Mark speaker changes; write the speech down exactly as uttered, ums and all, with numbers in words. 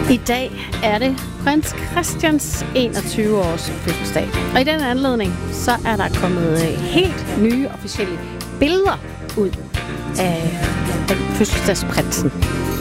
Speaker 1: I dag er det prins Christians enogtyve års fødselsdag. Og i den anledning, så er der kommet helt nye officielle billeder ud af, af fødselsdagsprinsen.